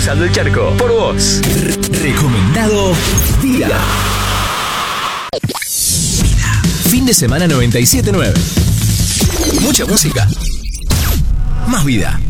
cruzando el charco. Por vos. Recomendado Día. Fin de semana 97.9. Mucha música. Más vida.